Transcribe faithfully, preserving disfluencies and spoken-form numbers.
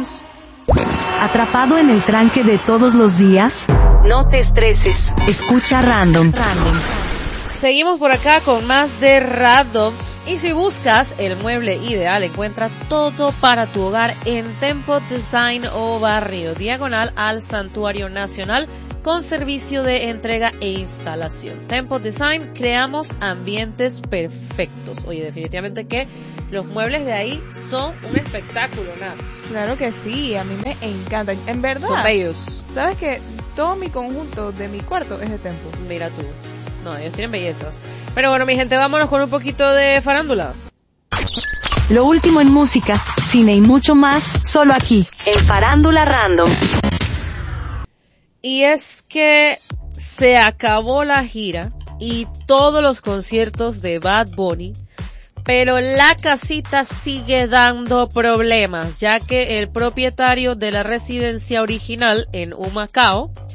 Comenzamos. ¿Atrapado en el tranque de todos los días? No te estreses. Escucha Random. Random. Seguimos por acá con más de Random. Y si buscas el mueble ideal, encuentra todo para tu hogar en Tempo Design o Barrio Diagonal al Santuario Nacional, con servicio de entrega e instalación. Tempo Design, creamos ambientes perfectos. Oye, definitivamente que los muebles de ahí son un espectáculo, nada. Claro que sí, a mí me encantan. En verdad, Son bellos. ¿sabes qué? Todo mi conjunto de mi cuarto es de Tempo. Mira tú. No, ellos tienen bellezas. Pero bueno, mi gente, vámonos con un poquito de farándula. Lo último en música, cine y mucho más, solo aquí, en Farándula Random. Y es que se acabó la gira y todos los conciertos de Bad Bunny, pero la casita sigue dando problemas, ya que el propietario de la residencia original en Humacao